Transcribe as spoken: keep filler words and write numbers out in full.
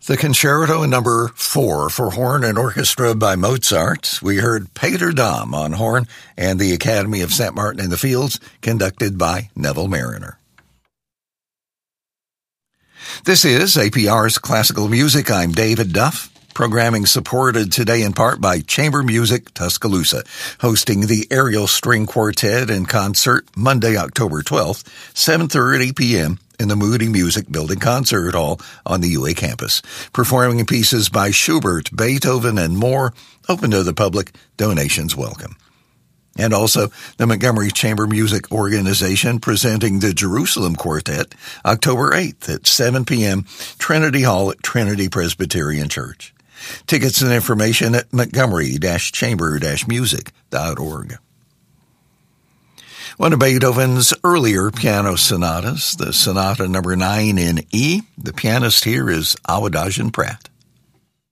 The Concerto Number four for Horn and Orchestra by Mozart. We heard Peter Dam on horn and the Academy of Saint Martin in the Fields, conducted by Neville Mariner. This is A P R's Classical Music. I'm David Duff. Programming supported today in part by Chamber Music Tuscaloosa, hosting the Ariel String Quartet in concert Monday, October twelfth, seven thirty p.m. in the Moody Music Building Concert Hall on the U A campus, performing pieces by Schubert, Beethoven, and more, open to the public, donations welcome. And also, the Montgomery Chamber Music Organization presenting the Jerusalem Quartet, October eighth at seven p.m., Trinity Hall at Trinity Presbyterian Church. Tickets and information at montgomery dash chamber dash music dot org. One of Beethoven's earlier piano sonatas, the Sonata Number nine in E. The pianist here is Awadagin Pratt.